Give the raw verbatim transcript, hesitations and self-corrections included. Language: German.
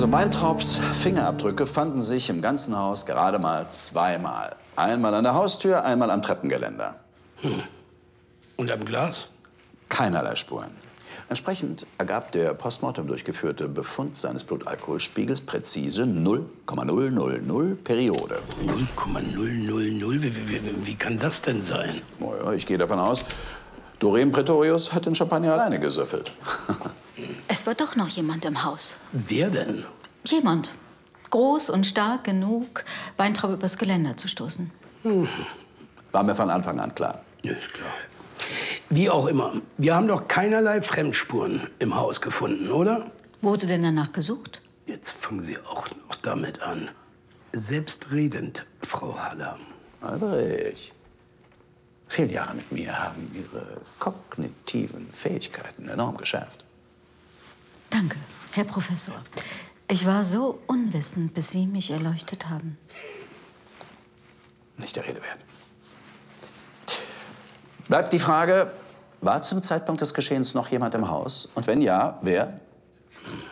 Also Weintraubs Fingerabdrücke fanden sich im ganzen Haus gerade mal zweimal. Einmal an der Haustür, einmal am Treppengeländer. Hm. Und am Glas? Keinerlei Spuren. Entsprechend ergab der postmortem durchgeführte Befund seines Blutalkoholspiegels präzise null Komma null null null Periode. null Komma null null null? Wie, wie, wie kann das denn sein? Oh ja, ich gehe davon aus, Doreen Pretorius hat den Champagner alleine gesüffelt. Es war doch noch jemand im Haus. Wer denn? Jemand. Groß und stark genug, Weintraub übers Geländer zu stoßen. Hm. War mir von Anfang an klar. Ja, ist klar. Wie auch immer, wir haben doch keinerlei Fremdspuren im Haus gefunden, oder? Wurde denn danach gesucht? Jetzt fangen Sie auch noch damit an. Selbstredend, Frau Haller. Albrecht, viele Jahre mit mir haben Ihre kognitiven Fähigkeiten enorm geschärft. Danke, Herr Professor. Ich war so unwissend, bis Sie mich erleuchtet haben. Nicht der Rede wert. Bleibt die Frage, war zum Zeitpunkt des Geschehens noch jemand im Haus? Und wenn ja, wer?